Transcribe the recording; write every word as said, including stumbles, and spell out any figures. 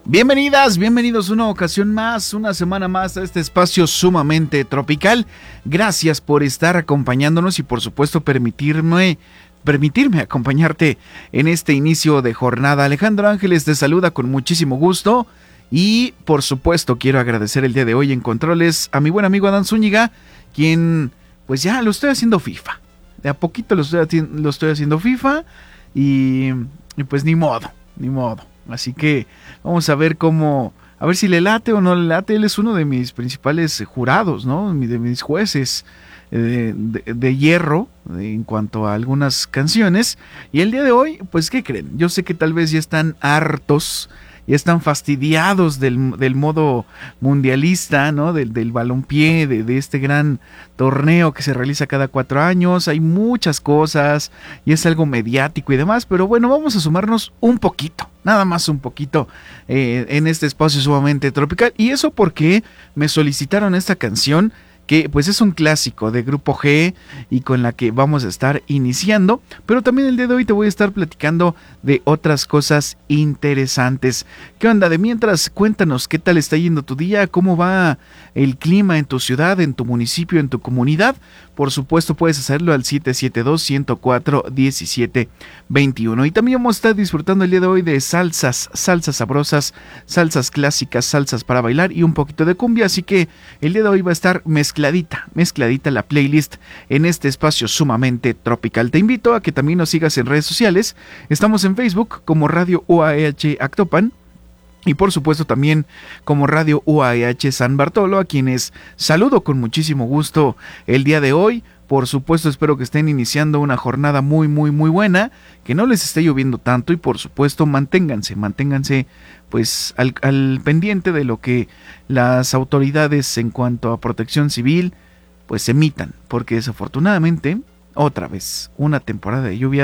Bienvenidas, bienvenidos una ocasión más, una semana más a este espacio sumamente tropical. Gracias por estar acompañándonos y por supuesto permitirme, permitirme acompañarte en este inicio de jornada. Alejandro Ángeles te saluda con muchísimo gusto y por supuesto quiero agradecer el día de hoy en controles a mi buen amigo Adán Zúñiga, quien pues ya lo estoy haciendo FIFA. De a poquito lo estoy, lo estoy haciendo FIFA y, y pues ni modo, ni modo. Así que vamos a ver cómo, a ver si le late o no le late. Él es uno de mis principales jurados, ¿no? De mis jueces de, de, de hierro de, en cuanto a algunas canciones. Y el día de hoy, pues, ¿qué creen? Yo sé que tal vez ya están hartos, ya están fastidiados del, del modo mundialista, ¿no? Del, del balompié, de, de este gran torneo que se realiza cada cuatro años. Hay muchas cosas y es algo mediático y demás, pero bueno, vamos a sumarnos un poquito, nada más un poquito eh, en este espacio sumamente tropical. Y eso porque me solicitaron esta canción, que pues es un clásico de Grupo G y con la que vamos a estar iniciando, pero también el día de hoy te voy a estar platicando de otras cosas interesantes. ¿Qué onda? De mientras, cuéntanos qué tal está yendo tu día, cómo va el clima en tu ciudad, en tu municipio, en tu comunidad. Por supuesto puedes hacerlo al siete siete dos, uno cero cuatro, uno siete dos uno. Y también vamos a estar disfrutando el día de hoy de salsas, salsas sabrosas, salsas clásicas, salsas para bailar y un poquito de cumbia. Así que el día de hoy va a estar mezcladita, mezcladita la playlist en este espacio sumamente tropical. Te invito a que también nos sigas en redes sociales. Estamos en Facebook como Radio U A E H Actopan. Y por supuesto también como Radio U A E H San Bartolo, a quienes saludo con muchísimo gusto el día de hoy. Por supuesto espero que estén iniciando una jornada muy muy muy buena, que no les esté lloviendo tanto y por supuesto manténganse, manténganse pues al, al pendiente de lo que las autoridades en cuanto a protección civil pues emitan, porque desafortunadamente otra vez una temporada de lluvias